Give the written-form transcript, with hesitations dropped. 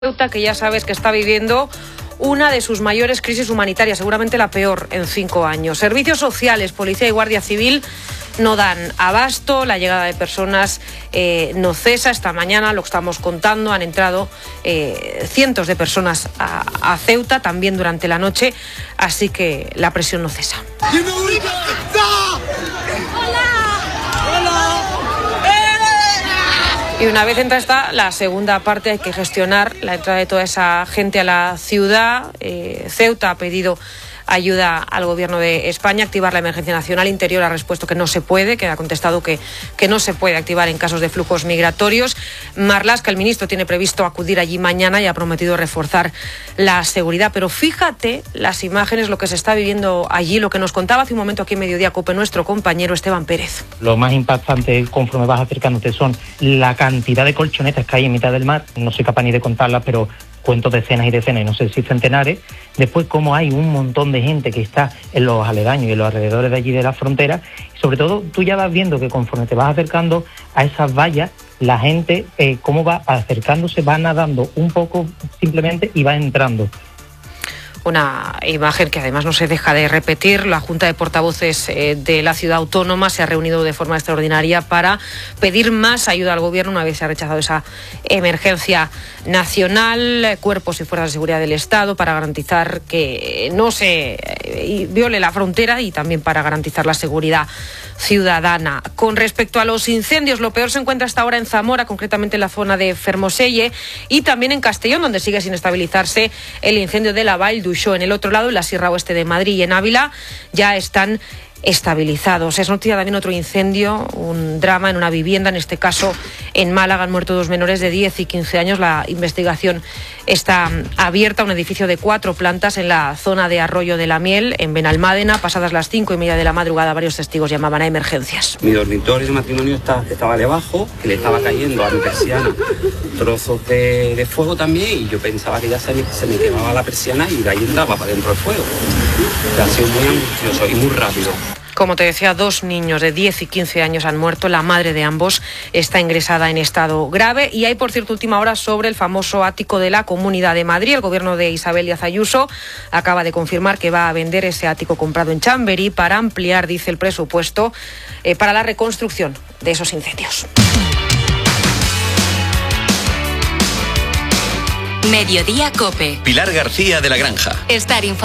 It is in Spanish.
Ceuta, que ya sabes que está viviendo una de sus mayores crisis humanitarias, seguramente la peor en 5 años. Servicios sociales, policía y guardia civil no dan abasto, la llegada de personas no cesa. Esta mañana, lo que estamos contando, han entrado cientos de personas a Ceuta, también durante la noche, así que la presión no cesa. Y una vez entra la segunda parte, hay que gestionar la entrada de toda esa gente a la ciudad. Ceuta ha pedido ayuda al Gobierno de España, activar la emergencia nacional. Interior ha respuesto que no se puede, que ha contestado que no se puede activar en casos de flujos migratorios. Marlaska, el ministro, tiene previsto acudir allí mañana y ha prometido reforzar la seguridad. Pero fíjate las imágenes, lo que se está viviendo allí, lo que nos contaba hace un momento aquí en Mediodía Cope nuestro compañero Esteban Pérez. Lo más impactante conforme vas acercándote son la cantidad de colchonetas que hay en mitad del mar. No soy capaz ni de contarlas, pero cuento decenas y decenas, y no sé si centenares. Después, como hay un montón de gente que está en los aledaños y en los alrededores de allí de la frontera. Y sobre todo, tú ya vas viendo que conforme te vas acercando a esas vallas, la gente, cómo va acercándose, va nadando un poco simplemente y va entrando. Una imagen que además no se deja de repetir. La Junta de Portavoces de la Ciudad Autónoma se ha reunido de forma extraordinaria para pedir más ayuda al Gobierno una vez se ha rechazado esa emergencia nacional, cuerpos y fuerzas de seguridad del Estado, para garantizar que no se viole la frontera y también para garantizar la seguridad ciudadana. Con respecto a los incendios, lo peor se encuentra hasta ahora en Zamora, concretamente en la zona de Fermoselle, y también en Castellón, donde sigue sin estabilizarse el incendio de la Vall d'Uixó. En el otro lado, en la Sierra Oeste de Madrid y en Ávila, ya están estabilizados. Es noticia también otro incendio, un drama en una vivienda, en este caso en Málaga. Han muerto 2 menores de 10 y 15 años. La investigación está abierta. Un edificio de 4 plantas en la zona de Arroyo de la Miel, en Benalmádena. Pasadas las 5:30 de la madrugada, varios testigos llamaban a emergencias. Mi dormitorio de matrimonio estaba debajo, que le estaba cayendo a mi persiana trozos de fuego también, y yo pensaba que ya se me quemaba la persiana y de ahí entraba para dentro el fuego. Ha sido muy angustioso y muy rápido. Como te decía, 2 niños de 10 y 15 años han muerto. La madre de ambos está ingresada en estado grave. Y hay, por cierto, última hora sobre el famoso ático de la Comunidad de Madrid. El gobierno de Isabel Díaz Ayuso acaba de confirmar que va a vender ese ático comprado en Chamberí para ampliar, dice, el presupuesto para la reconstrucción de esos incendios. Mediodía Cope. Pilar García de la Granja. Estar informado.